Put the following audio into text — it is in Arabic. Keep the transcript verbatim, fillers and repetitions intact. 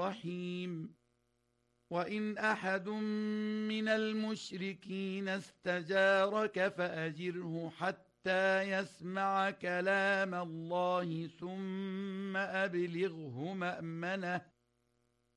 رحيم وإن أحد من المشركين استجارك فأجره حتى يسمع كلام الله ثم أبلغه مأمنه